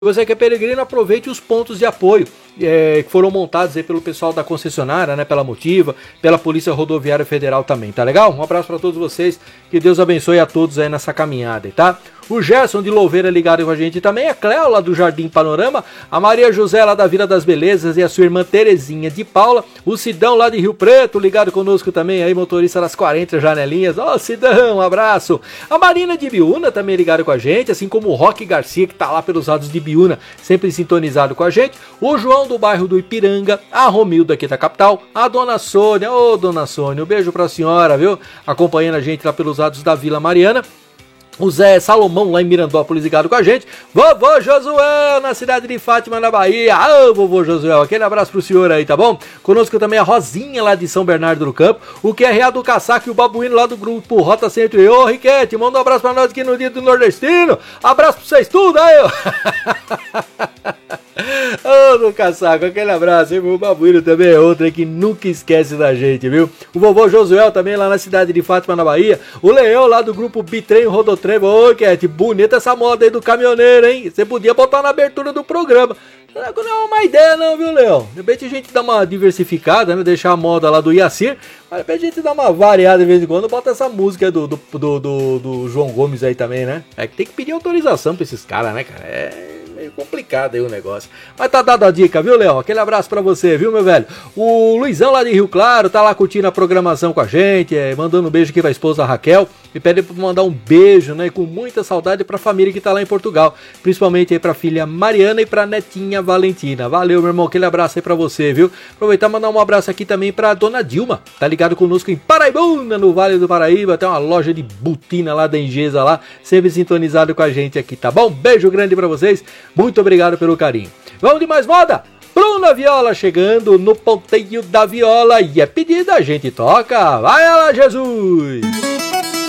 Você que é peregrino, aproveite os pontos de apoio que foram montados aí pelo pessoal da concessionária, né, pela Motiva, pela Polícia Rodoviária Federal também, tá legal? Um abraço para todos vocês, que Deus abençoe a todos aí nessa caminhada, tá? O Gerson de Louveira ligado com a gente também, a Cléo lá do Jardim Panorama, a Maria José lá da Vila das Belezas e a sua irmã Terezinha de Paula, o Sidão lá de Rio Preto ligado conosco também aí, motorista das 40 janelinhas, ó Sidão, um abraço. A Marina de Biúna também ligado com a gente, assim como o Roque Garcia que tá lá pelos lados de Biúna, sempre sintonizado com a gente, o João do bairro do Ipiranga, a Romilda aqui da capital, a Dona Sônia, ô Dona Sônia, um beijo pra senhora, viu? Acompanhando a gente lá pelos lados da Vila Mariana. O Zé Salomão lá em Mirandópolis ligado com a gente. Vovô Josué na cidade de Fátima, na Bahia. Ah, vovô Josué, aquele abraço pro senhor aí, tá bom? Conosco também a Rosinha lá de São Bernardo do Campo. O QRA do Caçaco e o Babuíno lá do grupo Rota Centro. E ô, Riquete, manda um abraço pra nós aqui no dia do nordestino. Abraço pra vocês tudo aí, ó. Ô, do Caçaco, aquele abraço, hein? O Babuíno também é outro aí que nunca esquece da gente, viu? O vovô Josué também lá na cidade de Fátima, na Bahia. O Leão lá do grupo Bitrem Rodotrem. Ô, Cat, bonita essa moda aí do caminhoneiro, hein? Você podia botar na abertura do programa. Não é uma má ideia não, viu, Leão? De repente a gente dá uma diversificada, né? Deixar a moda lá do Iacir, mas de repente a gente dá uma variada de vez em quando, bota essa música do João Gomes aí também, né? É que tem que pedir autorização pra esses caras, né, cara? É meio complicado aí o negócio. Mas tá dado a dica, viu, Leão? Aquele abraço pra você, viu, meu velho? O Luizão lá de Rio Claro tá lá curtindo a programação com a gente, mandando um beijo aqui pra esposa Raquel. Me pede pra mandar um beijo, né, com muita saudade pra família que tá lá em Portugal, principalmente aí pra filha Mariana e pra netinha Valentina. Valeu, meu irmão, aquele abraço aí pra você, viu? Aproveitar e mandar um abraço aqui também pra dona Dilma, tá ligado conosco em Paraibuna, no Vale do Paraíba, tem uma loja de botina lá da Engesa lá, sempre sintonizado com a gente aqui, tá bom? Beijo grande pra vocês, muito obrigado pelo carinho. Vamos de mais moda? Bruna Viola chegando no ponteio da viola e é pedida, a gente toca, vai lá, Jesus!